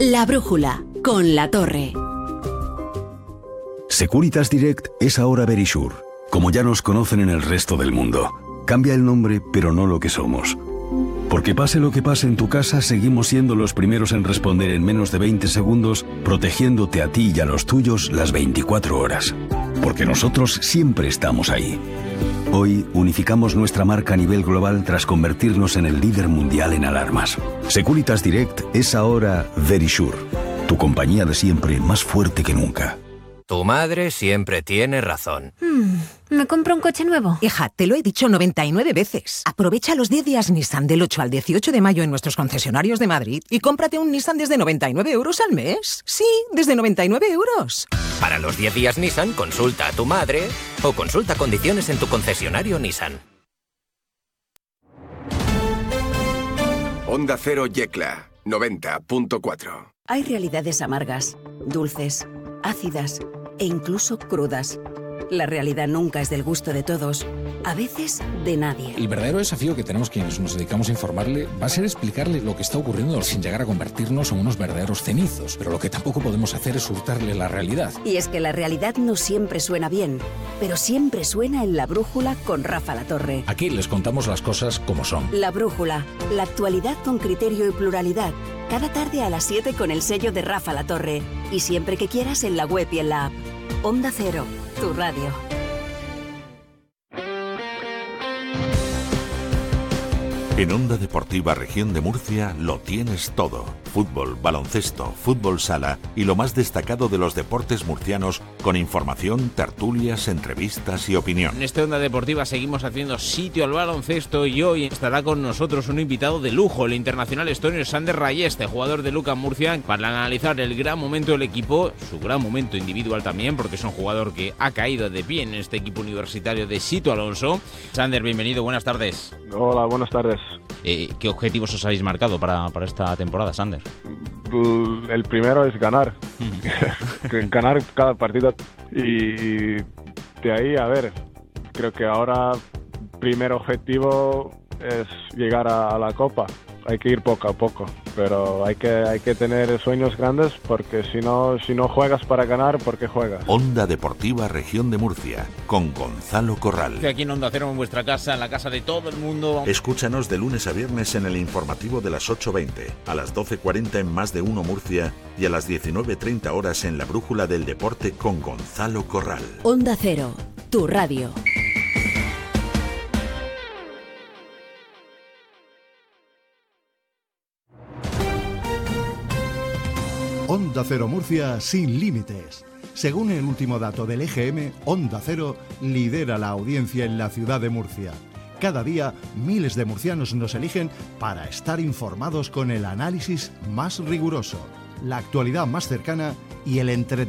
La Brújula, con La Torre. Securitas Direct es ahora Verisure, como ya nos conocen en el resto del mundo. Cambia el nombre, pero no lo que somos. Porque pase lo que pase en tu casa, seguimos siendo los primeros en responder en menos de 20 segundos, protegiéndote a ti y a los tuyos las 24 horas. Porque nosotros siempre estamos ahí. Hoy unificamos nuestra marca a nivel global tras convertirnos en el líder mundial en alarmas. Securitas Direct es ahora Verisure, tu compañía de siempre más fuerte que nunca. Tu madre siempre tiene razón. ¿Me compro un coche nuevo? Hija, te lo he dicho 99 veces. Aprovecha los 10 días Nissan del 8 al 18 de mayo en nuestros concesionarios de Madrid y cómprate un Nissan desde 99 euros al mes. Sí, desde 99 euros. Para los 10 días Nissan, consulta a tu madre o consulta condiciones en tu concesionario Nissan. Onda Cero Yecla, 90.4. Hay realidades amargas, dulces, ácidas e incluso crudas. La realidad nunca es del gusto de todos, a veces de nadie. El verdadero desafío que tenemos quienes nos dedicamos a informarle va a ser explicarle lo que está ocurriendo sin llegar a convertirnos en unos verdaderos cenizos. Pero lo que tampoco podemos hacer es hurtarle la realidad. Y es que la realidad no siempre suena bien, pero siempre suena en La Brújula con Rafa La Torre. Aquí les contamos las cosas como son. La Brújula, la actualidad con criterio y pluralidad. Cada tarde a las 7 con el sello de Rafa La Torre. Y siempre que quieras en la web y en la app. Onda Cero, tu radio. En Onda Deportiva Región de Murcia lo tienes todo. Fútbol, baloncesto, fútbol sala y lo más destacado de los deportes murcianos con información, tertulias, entrevistas y opinión. En esta Onda Deportiva seguimos haciendo sitio al baloncesto y hoy estará con nosotros un invitado de lujo, el internacional estonio Sander Rayeste, jugador de Luka Murcia, para analizar el gran momento del equipo, su gran momento individual también, porque es un jugador que ha caído de pie en este equipo universitario de Sito Alonso. Sander, bienvenido, buenas tardes. Hola, buenas tardes. ¿Qué objetivos os habéis marcado para esta temporada, Sander? El primero es ganar. Ganar cada partido. Y de ahí, a ver, creo que ahora primer objetivo es llegar a la Copa. Hay que ir poco a poco, pero hay que tener sueños grandes porque si no juegas para ganar, ¿por qué juegas? Onda Deportiva Región de Murcia, con Gonzalo Corral. Estoy aquí en Onda Cero, en vuestra casa, en la casa de todo el mundo. Escúchanos de lunes a viernes en el informativo de las 8:20, a las 12:40 en Más de Uno Murcia y a las 19:30 horas en La Brújula del Deporte con Gonzalo Corral. Onda Cero, tu radio. Onda Cero Murcia sin límites. Según el último dato del EGM, Onda Cero lidera la audiencia en la ciudad de Murcia. Cada día, miles de murcianos nos eligen para estar informados con el análisis más riguroso, la actualidad más cercana y el entretenimiento